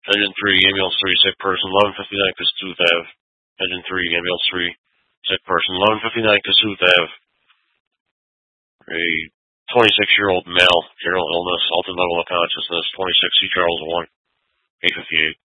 Engine 3, ambulance 3, sick person, 1159 Kossuth Ave. Engine 3, ambulance 3, sick person, 1159 Kossuth Ave. A 26-year-old male, general illness, altered level of consciousness, 26 C. Charles 1, 858.